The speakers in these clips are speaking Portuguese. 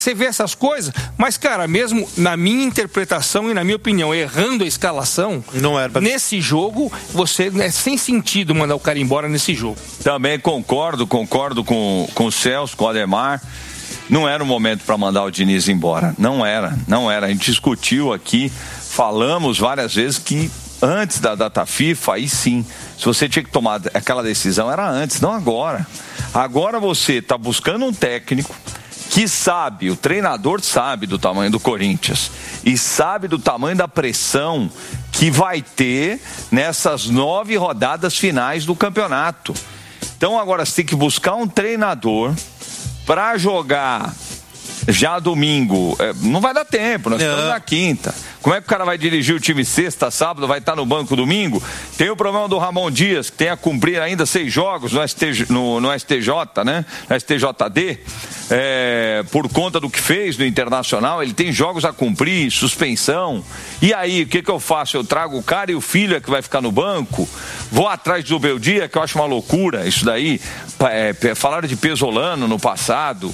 Você vê essas coisas, mas, cara, mesmo na minha interpretação e na minha opinião, errando a escalação, não era nesse jogo, você é sem sentido mandar o cara embora nesse jogo. Também concordo com o Celso, com o Ademar. Não era o momento para mandar o Diniz embora. Não era. A gente discutiu aqui, falamos várias vezes que antes da data FIFA, aí sim, se você tinha que tomar aquela decisão, era antes, não agora. Agora você está buscando um técnico que sabe, o treinador sabe do tamanho do Corinthians e sabe do tamanho da pressão que vai ter nessas 9 rodadas finais do campeonato. Então agora você tem que buscar um treinador para jogar já domingo. Não vai dar tempo, nós estamos na quinta. Como é que o cara vai dirigir o time sexta, sábado, vai estar no banco domingo? Tem o problema do Ramon Dias, que tem a cumprir ainda 6 jogos no STJ, né? No STJD, por conta do que fez no Internacional. Ele tem jogos a cumprir, suspensão. E aí, o que eu faço? Eu trago o cara e o filho é que vai ficar no banco? Vou atrás do Beldia, que eu acho uma loucura isso daí. Falaram de Pesolano no passado.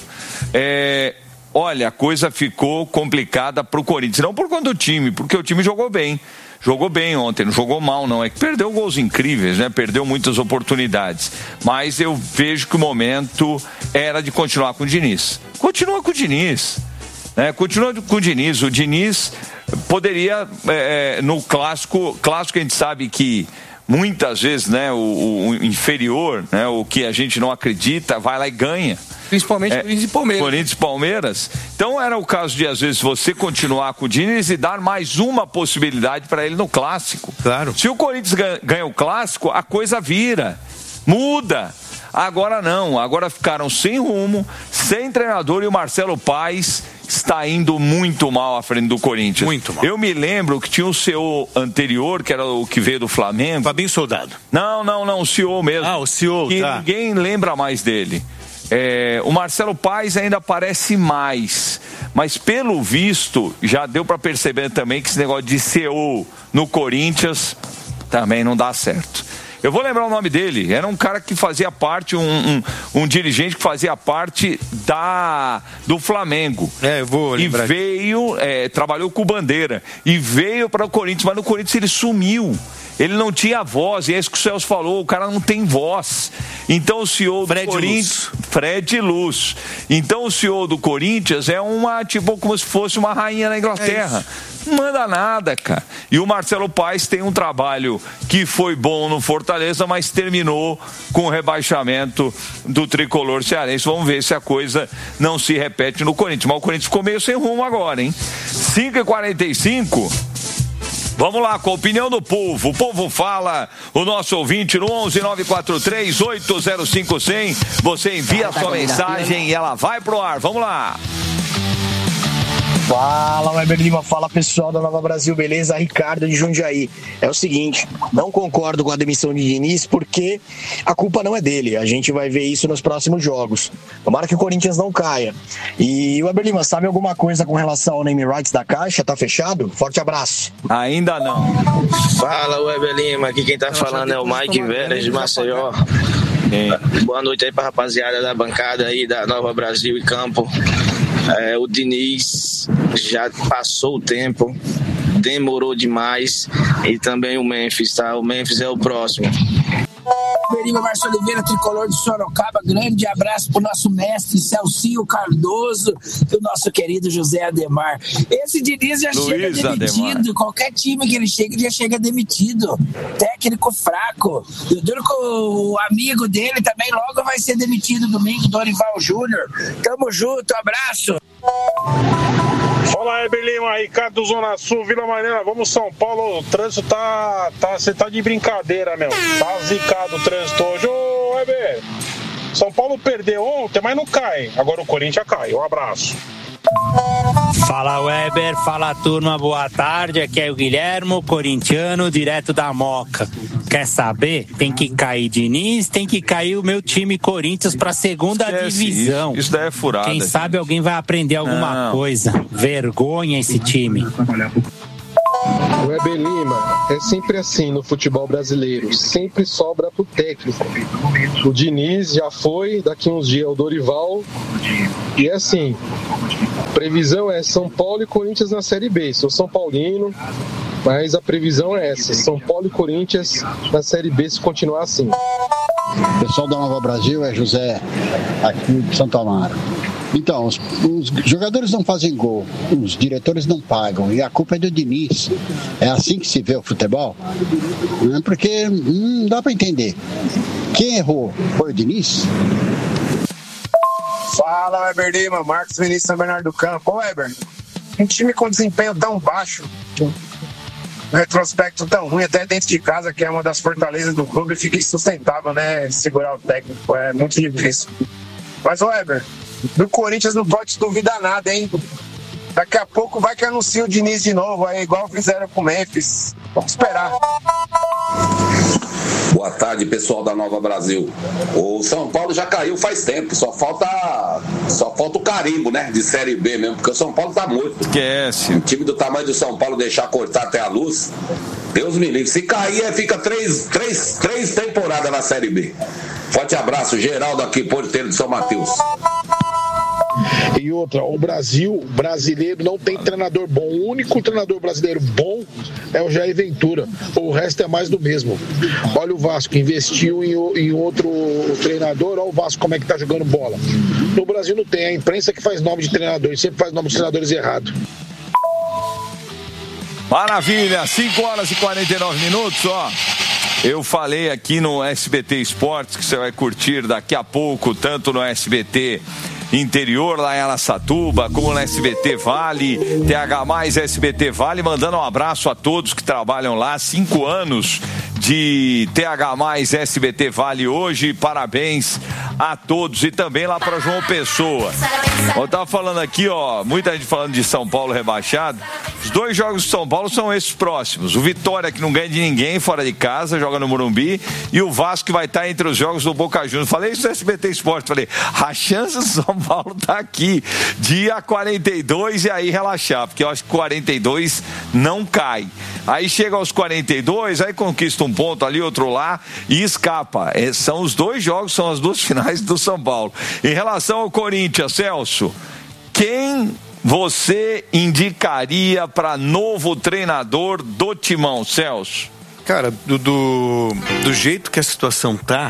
Olha, a coisa ficou complicada pro Corinthians. Não por conta do time, porque o time jogou bem. Jogou bem ontem, não jogou mal, não. É que perdeu gols incríveis, né? Perdeu muitas oportunidades. Mas eu vejo que o momento era de continuar com o Diniz. Continua com o Diniz. Continua com o Diniz. O Diniz poderia, no clássico a gente sabe que muitas vezes, né, o inferior, né, o que a gente não acredita, vai lá e ganha. Principalmente Corinthians e Palmeiras. Corinthians e Palmeiras. Então era o caso de, às vezes, você continuar com o Diniz e dar mais uma possibilidade para ele no clássico. Claro. Se o Corinthians ganha o clássico, a coisa vira, muda. Agora não, agora ficaram sem rumo, sem treinador, e o Marcelo Paes está indo muito mal à frente do Corinthians. Muito mal. Eu me lembro que tinha o CEO anterior, que era o que veio do Flamengo. Fabinho Soldado. Não, o CEO mesmo. Ah, o CEO, que tá. Ninguém lembra mais dele. O Marcelo Paes ainda aparece mais, mas pelo visto já deu para perceber também que esse negócio de CEO no Corinthians também não dá certo. Eu vou lembrar o nome dele, era um cara que fazia parte, um dirigente que fazia parte do Flamengo. Eu vou lembrar. E veio, trabalhou com o Bandeira, e veio para o Corinthians, mas no Corinthians ele sumiu. Ele não tinha voz, e é isso que o Celso falou, o cara não tem voz. Então o CEO do Corinthians, Fred Luz. Então o CEO do Corinthians é tipo como se fosse uma rainha na Inglaterra. Não manda nada, cara. E o Marcelo Paes tem um trabalho que foi bom no Fortaleza, mas terminou com o rebaixamento do tricolor cearense. Vamos ver se a coisa não se repete no Corinthians. Mas o Corinthians ficou meio sem rumo agora, hein? 5h45. Vamos lá, com a opinião do povo. O povo fala, o nosso ouvinte no 11-943-805-100. Você envia a sua mensagem e ela vai pro ar. Vamos lá. Fala, Weber Lima, fala pessoal da Nova Brasil, beleza? Ricardo de Jundiaí. É o seguinte, não concordo com a demissão de Diniz porque a culpa não é dele, a gente vai ver isso nos próximos jogos. Tomara que o Corinthians não caia. E Weber Lima, sabe alguma coisa com relação ao name rights da Caixa? Tá fechado? Forte abraço. Ainda não. Fala, Weber Lima, aqui quem tá falando é o Mike Veras de Maceió. Boa noite aí pra rapaziada da bancada aí da Nova Brasil e Campo. O Diniz já passou o tempo, demorou demais, e também o Memphis, tá? O Memphis é o próximo. Beriba Márcio Oliveira, tricolor de Sorocaba, grande abraço pro nosso mestre Celcinho Cardoso e o nosso querido José Ademar. Esse Diniz já chega demitido, Ademar. Qualquer time que ele chega, já chega demitido. Técnico fraco. Eu duro que o amigo dele também logo vai ser demitido domingo, Dorival Júnior. Tamo junto, abraço. Fala aí, Belima, Ricardo Zona Sul, Vila Mariana, vamos São Paulo, o trânsito você tá de brincadeira, meu, tá zicado o trânsito hoje, ô Weber, São Paulo perdeu ontem, mas não cai, agora o Corinthians cai, um abraço. Fala Weber, fala turma, boa tarde, aqui é o Guilhermo, corintiano, direto da Moca. Quer saber? Tem que cair Diniz, tem que cair o meu time Corinthians pra segunda divisão. Isso daí é furada. Quem sabe alguém vai aprender alguma coisa. Vergonha esse time. Weber Lima, é sempre assim no futebol brasileiro, sempre sobra pro técnico. O Diniz já foi, daqui uns dias o Dorival, e é assim, Previsão é São Paulo e Corinthians na Série B. Sou São Paulino, mas a previsão é essa: São Paulo e Corinthians na Série B se continuar assim. Pessoal da Nova Brasil, é José, aqui de Santo Amaro. Então, os jogadores não fazem gol, os diretores não pagam, e a culpa é do Diniz. É assim que se vê o futebol? Porque não dá para entender. Quem errou foi o Diniz? Fala, Weber Lima, Marcos Vinícius São Bernardo do Campo. Ô, Weber, um time com desempenho tão baixo, um retrospecto tão ruim, até dentro de casa, que é uma das fortalezas do clube, fica insustentável, né? Segurar o técnico, é muito difícil. Mas, Weber, do Corinthians não pode duvidar nada, hein? Daqui a pouco vai que anuncia o Diniz de novo, aí, igual fizeram com o Memphis. Vamos esperar. Boa tarde, pessoal da Nova Brasil. O São Paulo já caiu faz tempo, só falta o carimbo, né, de Série B mesmo, porque o São Paulo tá morto. Esquece. Um time do tamanho do São Paulo deixar cortar até a luz, Deus me livre. Se cair, fica três temporadas na Série B. Forte abraço, Geraldo aqui, Porteiro de São Mateus. E outra, o brasileiro não tem treinador bom. O único treinador brasileiro bom é o Jair Ventura. O resto é mais do mesmo. Olha o Vasco, investiu em outro treinador. Olha o Vasco como é que tá jogando bola. No Brasil não tem, a imprensa que faz nome de treinador e sempre faz nome de treinadores errado. Maravilha, 5h49, ó. Eu falei aqui no SBT Esportes que você vai curtir daqui a pouco, tanto no SBT Interior, lá em Araçatuba, como no SBT Vale, TH+, SBT Vale, mandando um abraço a todos que trabalham lá, 5 anos de TH+, SBT Vale hoje, parabéns a todos, e também lá para João Pessoa. Eu tava falando aqui, ó, muita gente falando de São Paulo rebaixado. Os 2 jogos de São Paulo são esses próximos: o Vitória, que não ganha de ninguém fora de casa, joga no Morumbi, e o Vasco, que vai estar entre os jogos do Boca Juniors. Falei isso no SBT Esporte, falei, a chance do São Paulo tá aqui, dia 42, e aí relaxar, porque eu acho que 42 não cai. Aí chega aos 42, aí conquista um ponto ali, outro lá, e escapa. São os 2 jogos, são as 2 finais do São Paulo. Em relação ao Corinthians, Celso, quem você indicaria para novo treinador do Timão, Celso? Cara, do jeito que a situação tá,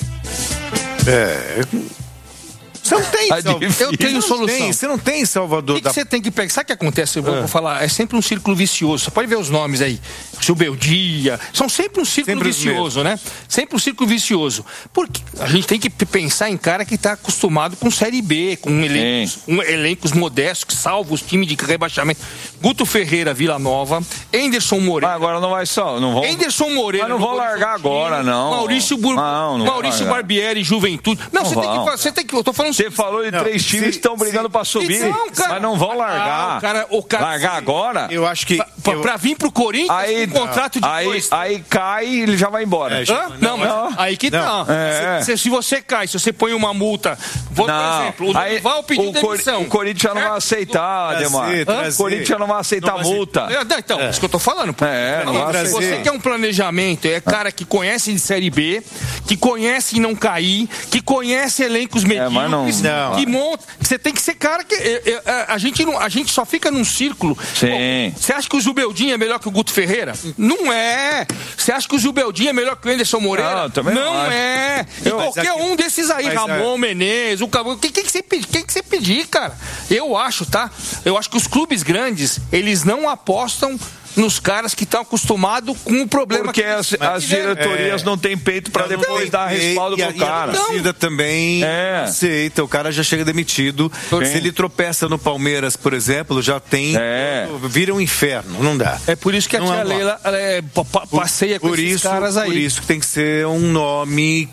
você não tem, eu tenho solução. Você não tem Salvador. O que você tem que pegar? Sabe o que acontece? Eu vou falar, é sempre um círculo vicioso. Você pode ver os nomes aí, Zubeldia, são sempre um círculo vicioso, né? Sempre um círculo vicioso. Porque a gente tem que pensar em cara que está acostumado com Série B, com elencos modestos, que salvam os times de rebaixamento. Guto Ferreira, Vila Nova, Anderson Moreira. Agora não vai só, não vão. Anderson Moreira. Mas não vão largar agora, não. Maurício Barbieri, Juventude. Não, você tem que. Eu tô falando. Você falou de 3 times que estão brigando pra subir, mas não vão largar. Largar agora? Eu acho que... Pra vir pro Corinthians, aí, tem contrato de 2. Aí cai e ele já vai embora. Aí que tá. Se você cai, se você põe uma multa... por exemplo, o Dorival pediu demissão. O Corinthians não vai aceitar, Ademar. O Corinthians não vai aceitar a multa. Então, isso que eu tô falando. Você quer um planejamento, é cara que conhece de Série B, que conhece não cair, que conhece elencos medíocres, que monta. Você tem que ser cara que a gente só fica num círculo. Sim. Você acha que o Zubeldia é melhor que o Guto Ferreira? Não é. Você acha que o Zubeldia é melhor que o Anderson Moreira? Não, também não é. E qualquer um desses aí, Ramon, Menezes, o Cabo, que você pedir, cara? Eu acho que os clubes grandes, eles não apostam nos caras que estão acostumados com o problema. Porque as diretorias não têm peito para depois dar respaldo pro cara. A torcida também aceita, o cara já chega demitido. Se ele tropeça no Palmeiras, por exemplo, já tem... Vira um inferno, não dá. É por isso que a tia Leila passeia com esses caras aí. Por isso que tem que ser um nome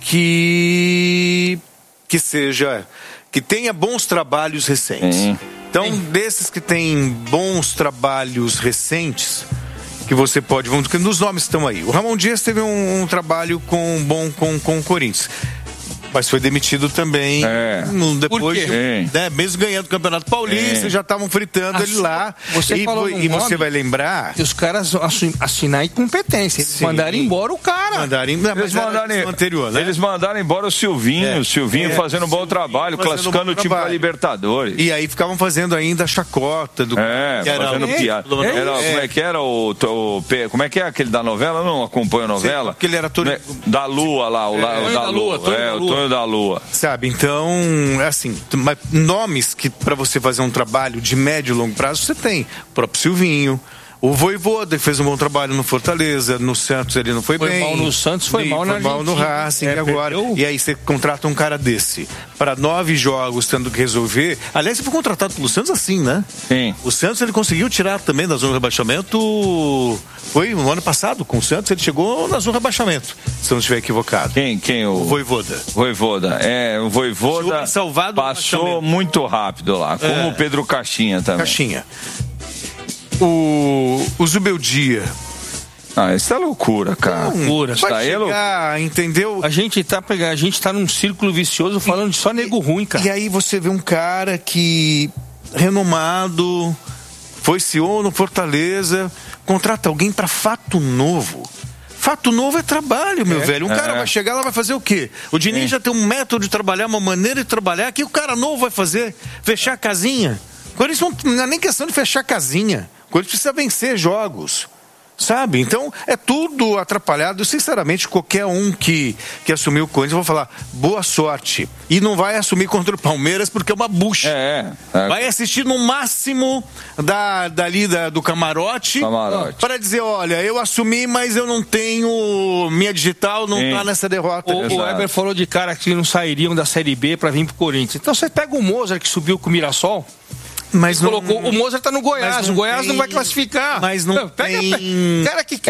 que seja... que tenha bons trabalhos recentes. Então, desses que têm bons trabalhos recentes, que você pode... Nos nomes estão aí. O Ramon Dias teve um trabalho com o Corinthians. Mas foi demitido também depois, né, mesmo ganhando o Campeonato Paulista, já estavam fritando ele lá. E você vai lembrar que os caras assinaram incompetência. Eles mandaram embora o cara. Eles mandaram embora o Silvinho. O Silvinho fazendo um bom trabalho, classificando o time para Libertadores. E aí ficavam fazendo ainda a chacota do fazendo piada. Como é que era como é que é aquele da novela? Eu não acompanho a novela. Porque ele era todo da Lua lá, o da Lua. O Tonho da Lua. Sabe, então, assim, nomes que para você fazer um trabalho de médio e longo prazo, você tem o próprio Silvinho, o Vojvoda, que fez um bom trabalho no Fortaleza, no Santos ele não foi bem. Foi mal no Santos, foi mal na Argentina. Foi mal no Racing agora. E aí você contrata um cara desse para 9 jogos tendo que resolver. Aliás, você foi contratado pelo Santos assim, né? Sim. O Santos ele conseguiu tirar também da zona de rebaixamento. Foi no ano passado, com o Santos, ele chegou na zona de rebaixamento, se eu não estiver equivocado. Quem? O Vojvoda. O Vojvoda passou muito rápido lá, como o Pedro Caixinha também. Caixinha. O Zubeldia. Isso é loucura, cara. Loucura. Vai chegar, entendeu? A gente tá num círculo vicioso falando de só nego ruim, cara. E aí você vê um cara que renomado, foi CEO no Fortaleza, contrata alguém para Fato Novo. Fato Novo é trabalho, meu velho. Um cara vai chegar lá, vai fazer o quê? O Diniz já tem um método de trabalhar, uma maneira de trabalhar, que o cara novo vai fazer? Fechar a casinha? Agora isso não é nem questão de fechar a casinha. Quando precisa vencer jogos, sabe? Então, é tudo atrapalhado. Sinceramente, qualquer um que assumiu o Corinthians, eu vou falar, boa sorte. E não vai assumir contra o Palmeiras, porque é uma bucha. Vai assistir no máximo do camarote. Para dizer, olha, eu assumi, mas eu não tenho minha digital, não tá nessa derrota. O Weber falou de cara que não sairiam da Série B para vir pro Corinthians. Então, você pega o Mozart, que subiu com o Mirassol, mas não, colocou, o Mozart tá no Goiás, o Goiás não vai classificar. Mas não tem... Cara que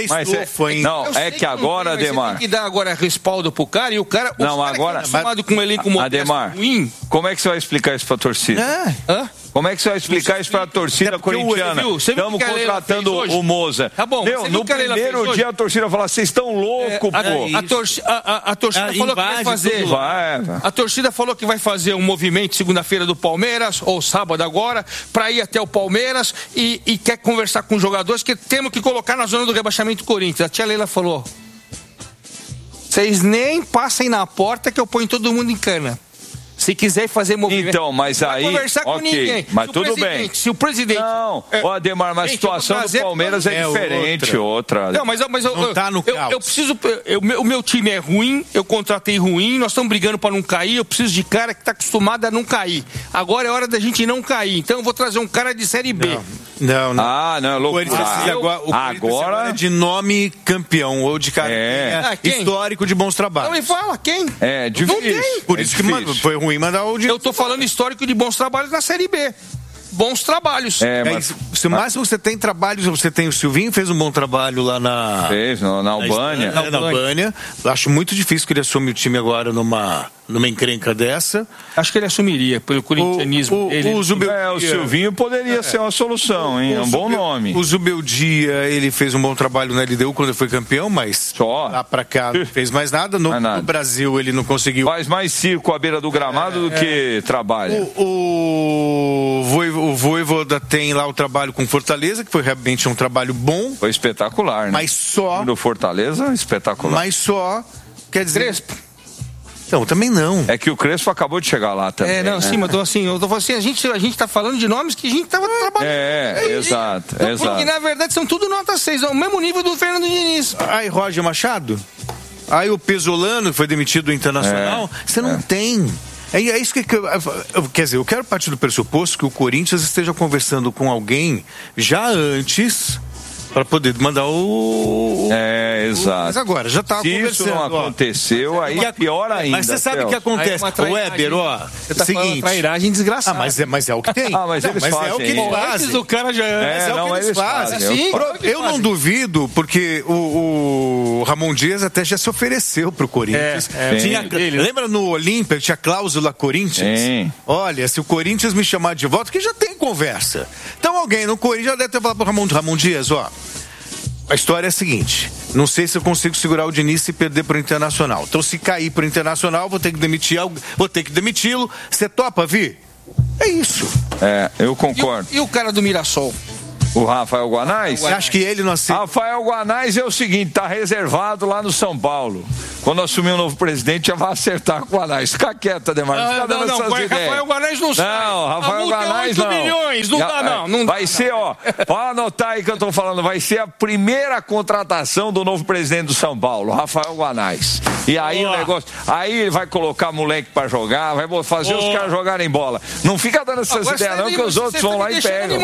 é que agora, Ademar... Tem que dar agora respaldo pro cara, e o cara... agora... acostumado com um elenco Ademar, ruim... Como é que você vai explicar isso pra torcida? Como é que você vai explicar isso pra torcida corintiana? Estamos contratando o Mozart. Tá bom, no primeiro dia a torcida fala, vocês estão loucos, pô. A torcida falou que vai fazer... A torcida falou que vai fazer um movimento segunda-feira do Palmeiras, ou sábado agora, para ir até o Palmeiras e quer conversar com os jogadores que temos que colocar na zona do rebaixamento do Corinthians. A tia Leila falou: vocês nem passem na porta que eu ponho todo mundo em cana. Se quiser fazer movimento... Então, mas aí... conversar com ninguém. Mas tudo bem. Se o presidente... Não, Ademar, mas a situação do Palmeiras é diferente, outra. Não, mas não tá no caos. Eu preciso... O meu time é ruim, eu contratei ruim, nós estamos brigando para não cair, eu preciso de cara que está acostumado a não cair. Agora é hora da gente não cair. Então eu vou trazer um cara de Série B. Não. Não, é loucura. Agora de nome campeão ou de cara histórico de bons trabalhos. Não me fala quem? É difícil. Não tem. Por isso que foi ruim mandar o... Eu tô falando histórico de bons trabalhos na Série B. Bons trabalhos. O máximo que você tem trabalhos, você tem o Silvinho, fez um bom trabalho lá na Albânia. Na Albânia. Acho muito difícil que ele assume o time agora numa encrenca dessa. Acho que ele assumiria, pelo corintianismo dele. O Silvinho poderia ser uma solução, hein? É um bom nome. O Zubeldia, ele fez um bom trabalho na LDU quando ele foi campeão, mas lá pra cá não fez mais nada. No Brasil ele não conseguiu. Faz mais circo à beira do gramado do que trabalha. O Vojvoda tem lá o trabalho com Fortaleza, que foi realmente um trabalho bom. Foi espetacular, né? Mas só... No Fortaleza, espetacular. Mas só... Quer dizer... Crespo. Não, também não. É que o Crespo acabou de chegar lá também. Sim, mas eu tô falando assim, a gente tá falando de nomes que a gente tava trabalhando. Exato. Porque na verdade são tudo nota 6, é o mesmo nível do Fernando Diniz. Aí Roger Machado, aí o Pesolano, que foi demitido do Internacional, você não tem... É isso que quer dizer, eu quero partir do pressuposto que o Corinthians esteja conversando com alguém já antes para poder mandar exato. Mas agora, já tá conversando. Se isso não aconteceu, aí é pior ainda. Mas você sabe o que acontece? O Weber, você tá falando trairagem desgraçada. Mas é o que tem. Mas eles fazem. É o que eles fazem. O cara já é o que eles fazem. Eu não duvido, porque o Ramon Dias até já se ofereceu pro Corinthians. Lembra no Olímpia que tinha cláusula Corinthians? Olha, se o Corinthians me chamar de volta, que já tem conversa. Então alguém no Corinthians já deve ter falado pro Ramon Dias, a história é a seguinte, não sei se eu consigo segurar o Diniz e perder pro Internacional. Então, se cair pro Internacional, vou ter que demiti-lo. Você topa, Vi? É isso. Eu concordo. E o cara do Mirassol? O Rafael Guanais? Você acha que ele não aceita? Rafael Guanais é o seguinte, tá reservado lá no São Paulo. Quando assumir um novo presidente, já vai acertar com o Guanais. Fica quieto, Ademar. Não, Rafael Guanais não sai. Não, Rafael Guanais não. Milhões, não dá. Vai ser, pode anotar aí que eu tô falando, vai ser a primeira contratação do novo presidente do São Paulo, Rafael Guanais. E aí o negócio, aí ele vai colocar moleque pra jogar, vai fazer os caras jogarem bola. Não fica dando essas ideias não, que os outros vão lá e pegam.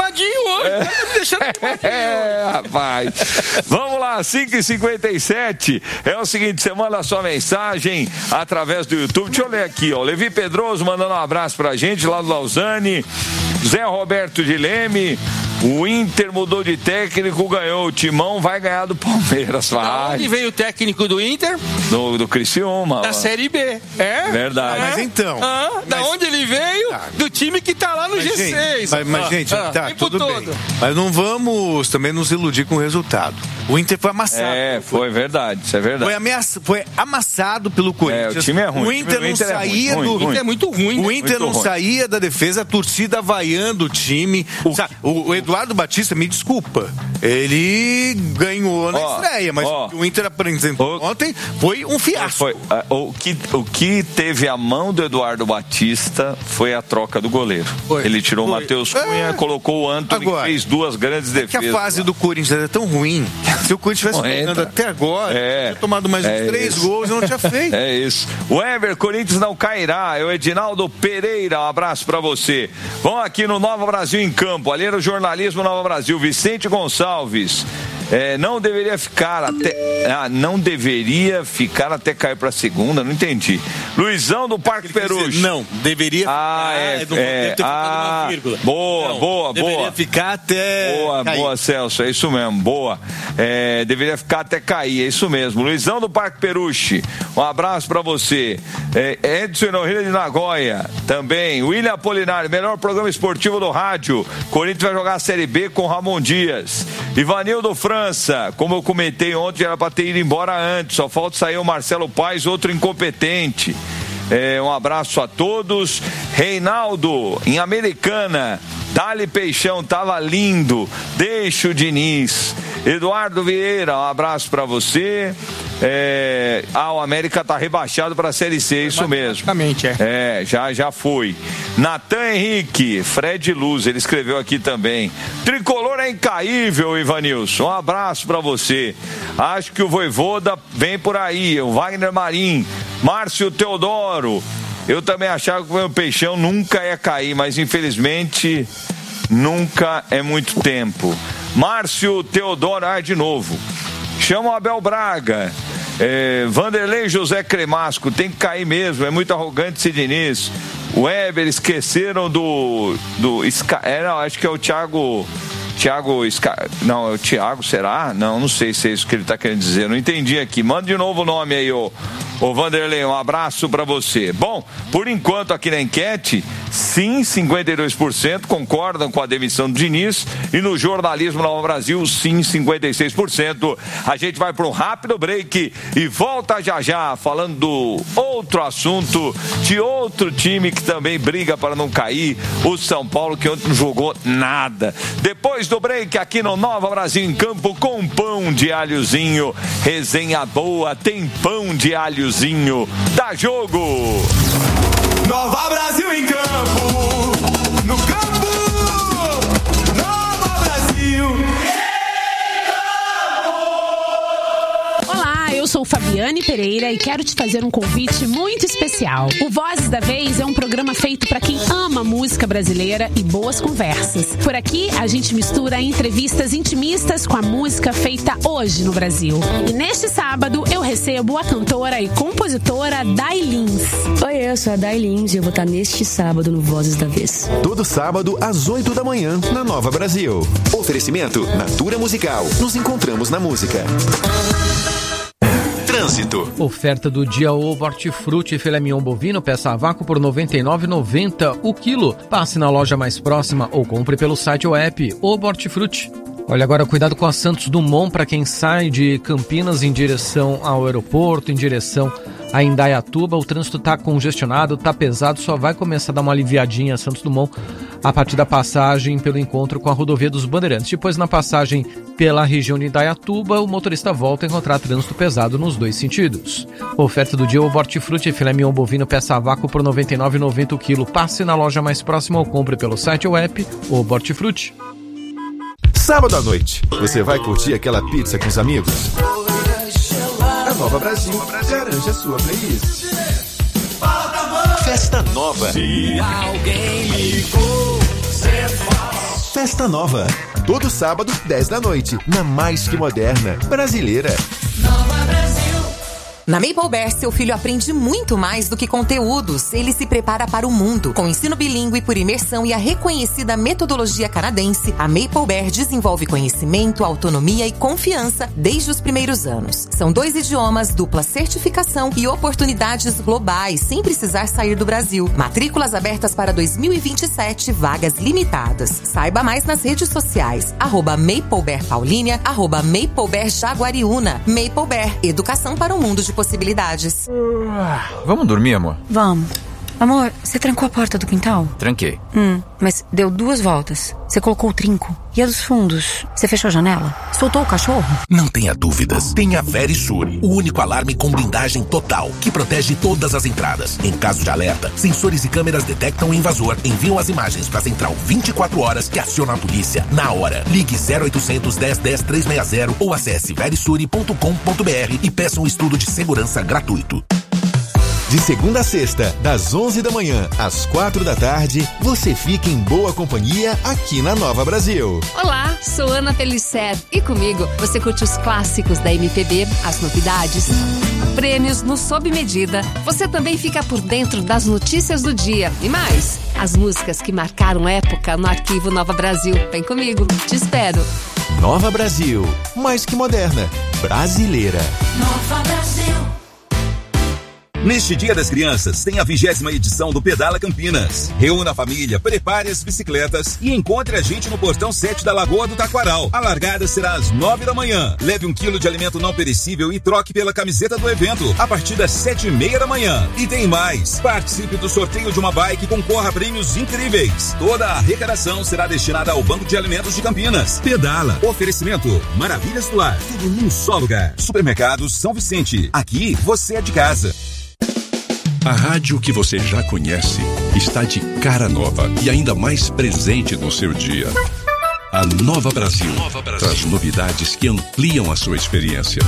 Rapaz. Vamos lá, 5h57. É o seguinte, você manda a sua mensagem através do YouTube. Deixa eu ler aqui, Levi Pedroso mandando um abraço pra gente lá do Lausanne. Zé Roberto de Leme. O Inter mudou de técnico, ganhou. O Timão vai ganhar do Palmeiras. Da onde veio o técnico do Inter? Do Criciúma. Da Série B. Verdade. Mas então... Da onde ele veio? Do time que tá lá no G6. Mas gente, tudo bem. Mas não vamos também nos iludir com o resultado. O Inter foi amassado. Foi verdade. Isso é verdade. Foi amassado pelo Corinthians. O time é ruim. O Inter não saía do... O Inter é muito ruim. O Inter não saía da defesa, a torcida vaiando o time. O Eduardo Batista, me desculpa, ele ganhou na estreia, mas o Inter apresentou ontem foi um fiasco. O que teve a mão do Eduardo Batista foi a troca do goleiro. Ele tirou o Matheus Cunha, colocou o Antony, que fez duas grandes defesas. Que a fase do Corinthians é tão ruim. Se o Corinthians estivesse jogando até agora, tinha tomado mais uns 3 gols e não tinha feito. É isso. Weber, Corinthians não cairá. É o Edinaldo Pereira, um abraço pra você. Vamos aqui no Nova Brasil em Campo. Ali era o jornalismo Nova Brasil. Vicente Gonçalves. Não deveria ficar até cair pra segunda, não entendi. Luizão do Parque Peruche. Não, deveria ficar. Boa. Deveria ficar até. Boa, Celso, é isso mesmo, boa. Deveria ficar até cair, é isso mesmo. Luizão do Parque Peruche, um abraço pra você. Edson Nohira de Nagoya, também. William Apolinário, melhor programa esportivo do rádio. Corinthians vai jogar a Série B com Ramon Dias. Ivanildo França, como eu comentei ontem, era para ter ido embora antes, só falta sair o Marcelo Paes, outro incompetente. Um abraço a todos. Reinaldo, em Americana, Dali Peixão, tava lindo, deixa o Diniz. Eduardo Vieira, um abraço para você. O América tá rebaixado para a Série C, isso mesmo. Já foi. Natan Henrique, Fred Luz, ele escreveu aqui também. Tricolor é incaível, Ivanilson. Um abraço para você. Acho que o Voivoda vem por aí. O Wagner Marim, Márcio Teodoro. Eu também achava que o meu Peixão nunca ia cair, mas infelizmente nunca é muito tempo. Márcio Teodoro, de novo. Chama o Abel Braga. Vanderlei José Cremasco, tem que cair mesmo, é muito arrogante esse Diniz. Weber, esqueceram acho que é o Thiago, não, é o Thiago, será? Não sei se é isso que ele está querendo dizer, não entendi aqui. Manda de novo o nome aí, ô Vanderlei, um abraço para você. Bom, por enquanto aqui na enquete, sim, 52% concordam com a demissão do Diniz, e no jornalismo Nova Brasil, sim, 56%. A gente vai para um rápido break e volta já falando do outro assunto, de outro time que também briga para não cair, o São Paulo, que ontem não jogou nada. Depois do break aqui no Nova Brasil em Campo, com pão de alhozinho, resenha boa, tem pão de alhozinho. Dá jogo! Nova Brasil em campo! No campo! Nova Brasil! Olá, eu sou Fabiane Pereira e quero te fazer um convite muito especial. O Vozes da Vez é um programa feito para quem ama música brasileira e boas conversas. Por aqui, a gente mistura entrevistas intimistas com a música feita hoje no Brasil. E neste sábado, eu recebo a cantora e compositora Day Lins. Oi, eu sou a Day Lins e eu vou estar neste sábado no Vozes da Vez. Todo sábado, às 8 da manhã, na Nova Brasil. Oferecimento Natura Musical. Nos encontramos na música. Trânsito. Oferta do dia Ovo Hortifruti Filé Mignon bovino peça a vácuo por R$ 99,90 o quilo. Passe na loja mais próxima ou compre pelo site ou app Ovo Hortifruti. Olha, agora cuidado com a Santos Dumont para quem sai de Campinas em direção ao aeroporto, em direção a Indaiatuba. O trânsito está congestionado, está pesado, só vai começar a dar uma aliviadinha a Santos Dumont a partir da passagem pelo encontro com a rodovia dos Bandeirantes. Depois, na passagem pela região de Indaiatuba, o motorista volta a encontrar trânsito pesado nos dois sentidos. Oferta do dia: o Hortifruti filé mignon bovino peça a vácuo por R$ 99,90 o quilo. Passe na loja mais próxima ou compre pelo site ou app o Hortifruti. Sábado à noite, você vai curtir aquela pizza com os amigos? A Nova Brasil garante a sua playlist. Festa Nova. Se alguém ligou, cê faz. Festa Nova. Todo sábado, 10 da noite, na Mais Que Moderna, brasileira. Nova Brasil. Na Maple Bear, seu filho aprende muito mais do que conteúdos. Ele se prepara para o mundo. Com ensino bilíngue por imersão e a reconhecida metodologia canadense, a Maple Bear desenvolve conhecimento, autonomia e confiança desde os primeiros anos. São 2 idiomas, dupla certificação e oportunidades globais, sem precisar sair do Brasil. Matrículas abertas para 2027, vagas limitadas. Saiba mais nas redes sociais, @MapleBear Paulínia, @MapleBear Jaguariúna. Maple Bear, educação para um mundo de possibilidades. Vamos dormir, amor? Vamos. Amor, você trancou a porta do quintal? Tranquei. Mas deu 2 voltas. Você colocou o trinco. E a dos fundos? Você fechou a janela? Soltou o cachorro? Não tenha dúvidas. Tem a Verisure, o único alarme com blindagem total, que protege todas as entradas. Em caso de alerta, sensores e câmeras detectam o invasor, enviam as imagens para a central 24 horas que aciona a polícia na hora. Ligue 0800 10 10 360 ou acesse verisure.com.br e peça um estudo de segurança gratuito. De segunda a sexta, das 11 da manhã às 4 da tarde, você fica em boa companhia aqui na Nova Brasil. Olá, sou Ana Pellicer e comigo você curte os clássicos da MPB, as novidades, prêmios no Sob Medida. Você também fica por dentro das notícias do dia e mais, as músicas que marcaram época no arquivo Nova Brasil. Vem comigo, te espero. Nova Brasil, mais que moderna, brasileira. Nova Brasil. Neste Dia das Crianças, tem a 20ª edição do Pedala Campinas. Reúna a família, prepare as bicicletas e encontre a gente no portão 7 da Lagoa do Taquaral. A largada será às 9 da manhã. Leve 1 quilo de alimento não perecível e troque pela camiseta do evento a partir das 7h30 da manhã. E tem mais. Participe do sorteio de uma bike e concorra a prêmios incríveis. Toda a arrecadação será destinada ao Banco de Alimentos de Campinas. Pedala. Oferecimento Maravilhas do Lar. Tudo num só lugar. Supermercados São Vicente. Aqui você é de casa. A rádio que você já conhece está de cara nova e ainda mais presente no seu dia. A Nova Brasil traz novidades que ampliam a sua experiência.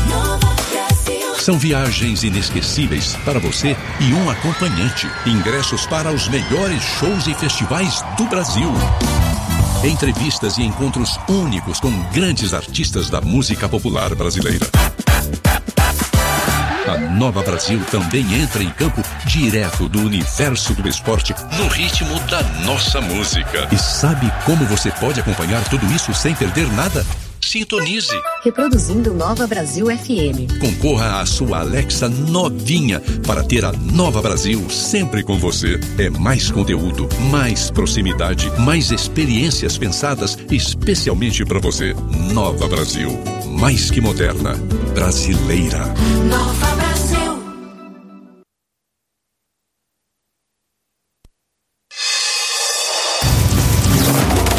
São viagens inesquecíveis para você e um acompanhante. Ingressos para os melhores shows e festivais do Brasil. Entrevistas e encontros únicos com grandes artistas da música popular brasileira. A Nova Brasil também entra em campo direto do universo do esporte no ritmo da nossa música. E sabe como você pode acompanhar tudo isso sem perder nada? Sintonize. Reproduzindo Nova Brasil FM. Concorra à sua Alexa novinha para ter a Nova Brasil sempre com você. É mais conteúdo, mais proximidade, mais experiências pensadas especialmente para você. Nova Brasil, mais que moderna, brasileira. Nova Brasil.